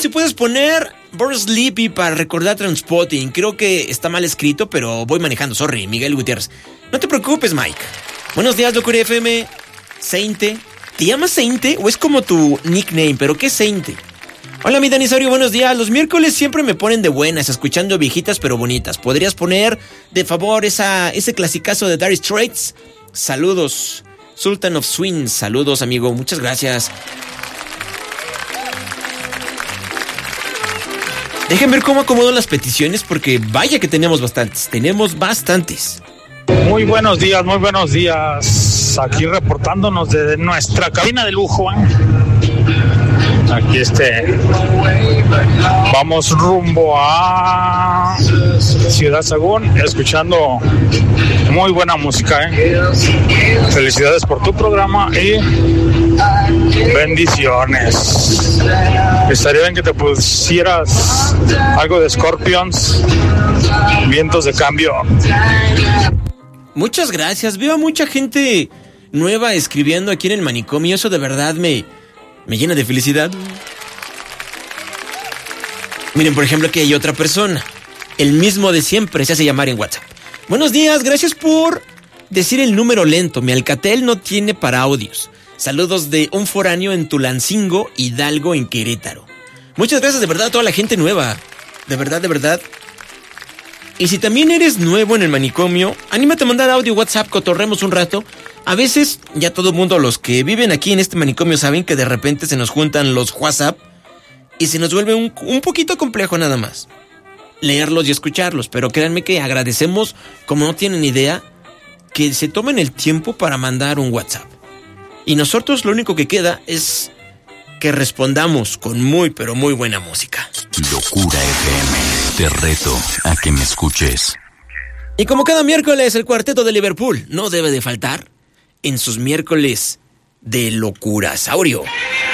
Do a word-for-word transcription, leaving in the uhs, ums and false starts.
si puedes poner Born Sleepy para recordar Trainspotting. Creo que está mal escrito, pero voy manejando. Sorry, Miguel Gutiérrez. No te preocupes, Mike. Buenos días, Locura F M. Sainte. ¿Te llamas Sainte o es como tu nickname? ¿Pero qué es Sainte? Hola, mi Danisario, buenos días. Los miércoles siempre me ponen de buenas, escuchando viejitas pero bonitas. ¿Podrías poner, de favor, esa, ese clasicazo de Dire Straits? Saludos. Sultan of Swing. Saludos, amigo. Muchas gracias. Dejen ver cómo acomodo las peticiones, porque vaya que tenemos bastantes. Tenemos bastantes. Muy buenos días, muy buenos días. Aquí reportándonos de nuestra cabina de lujo, ¿eh? Aquí este vamos rumbo a Ciudad Sagún, escuchando muy buena música, ¿eh? Felicidades por tu programa y bendiciones. Estaría bien que te pusieras algo de Scorpions, Vientos de Cambio. Muchas gracias. Veo a mucha gente nueva escribiendo aquí en el manicomio. Eso de verdad me, me llena de felicidad. Miren, por ejemplo, aquí hay otra persona. El mismo de siempre, se hace llamar en WhatsApp. Buenos días, gracias por decir el número lento. Mi Alcatel no tiene para audios. Saludos de un foráneo en Tulancingo, Hidalgo, en Querétaro. Muchas gracias de verdad a toda la gente nueva. De verdad, de verdad. Y si también eres nuevo en el manicomio, anímate a mandar audio, WhatsApp, cotorremos un rato. A veces, ya todo el mundo, los que viven aquí en este manicomio, saben que de repente se nos juntan los WhatsApp y se nos vuelve un, un poquito complejo nada más leerlos y escucharlos. Pero créanme que agradecemos, como no tienen idea, que se tomen el tiempo para mandar un WhatsApp. Y nosotros lo único que queda es que respondamos con muy, pero muy buena música. Locura F M. Te reto a que me escuches. Y como cada miércoles, el cuarteto de Liverpool no debe de faltar en sus miércoles de locurasaurio.